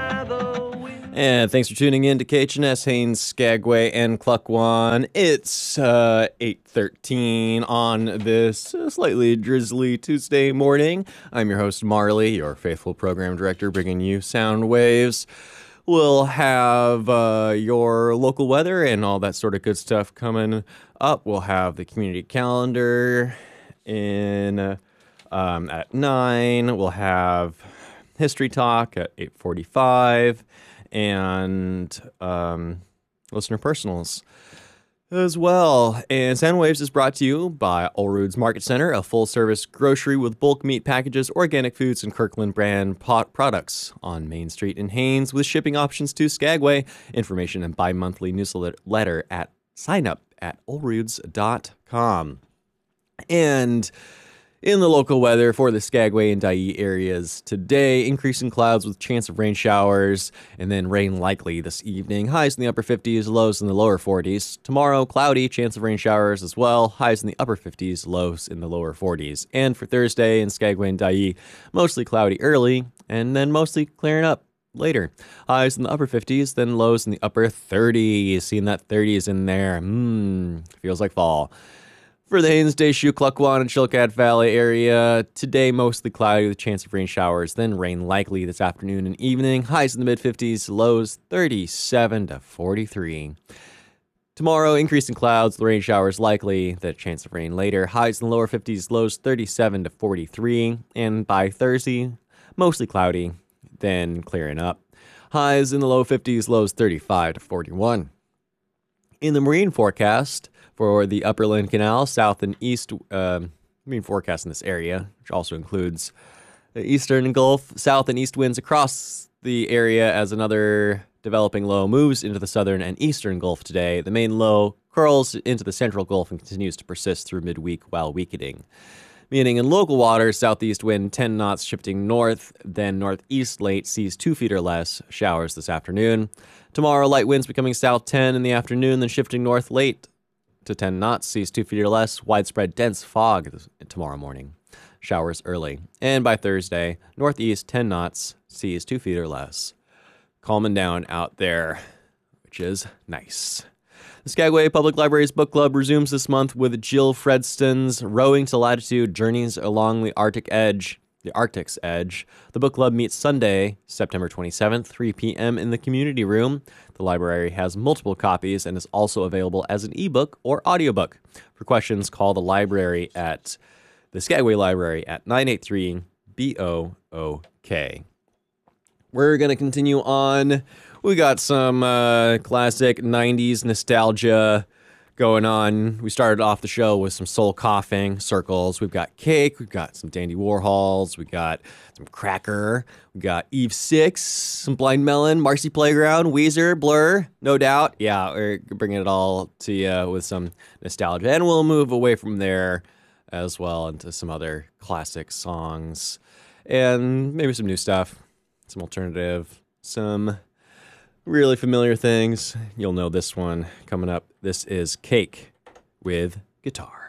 And thanks for tuning in to KHNS, Haines, Skagway, and Cluckwan. It's 8:13 on this slightly drizzly Tuesday morning. I'm your host, Marley, your faithful program director, bringing you sound waves. We'll have your local weather and all that sort of good stuff coming up. We'll have the community calendar at 9. We'll have history talk at 8:45. And listener personals as well. And Soundwaves is brought to you by Olroods Market Center, a full-service grocery with bulk meat packages, organic foods, and Kirkland brand products on Main Street in Haines, with shipping options to Skagway. Information and bi-monthly newsletter at sign up at olroods.com. And in the local weather for the Skagway and Dyea areas today, increasing clouds with chance of rain showers and then rain likely this evening. Highs in the upper 50s, lows in the lower 40s. Tomorrow, cloudy, chance of rain showers as well. Highs in the upper 50s, lows in the lower 40s. And for Thursday in Skagway and Dyea, mostly cloudy early and then mostly clearing up later. Highs in the upper 50s, then lows in the upper 30s. Seeing that 30s in there. Feels like fall. For the Haines, Deschutes, Cluckwan, and Chilkat Valley area, today mostly cloudy with a chance of rain showers, then rain likely this afternoon and evening. Highs in the mid-50s, lows 37 to 43. Tomorrow, increasing clouds, rain showers likely, the chance of rain later. Highs in the lower 50s, lows 37 to 43. And by Thursday, mostly cloudy, then clearing up. Highs in the low 50s, lows 35 to 41. In the marine forecast for the Upper Lynn Canal, south and east, marine forecast in this area, which also includes the eastern Gulf, south and east winds across the area as another developing low moves into the southern and eastern Gulf today. The main low curls into the central Gulf and continues to persist through midweek while weakening. Meaning in local waters, southeast wind 10 knots shifting north, then northeast late seas 2 feet or less, showers this afternoon. Tomorrow, light winds becoming south 10 in the afternoon, then shifting north late to 10 knots, seas 2 feet or less, widespread dense fog tomorrow morning, showers early. And by Thursday, northeast 10 knots, seas 2 feet or less. Calming down out there, which is nice. The Skagway Public Library's book club resumes this month with Jill Fredston's Rowing to Latitude, Journeys Along the Arctic's Edge. The book club meets Sunday, September 27th, 3 p.m. in the community room. The library has multiple copies and is also available as an ebook or audiobook. For questions, call the Skagway Library at 983-BOOK. We're going to continue on. We got some classic 90s nostalgia going on. We started off the show with some soul coughing circles. We've got Cake. We've got some Dandy Warhols. We got some Cracker. We got Eve 6, some Blind Melon, Marcy Playground, Weezer, Blur, no doubt. Yeah, we're bringing it all to you with some nostalgia. And we'll move away from there as well into some other classic songs. And maybe some new stuff, some alternative, some really familiar things. You'll know this one coming up. This is Cake with Guitar.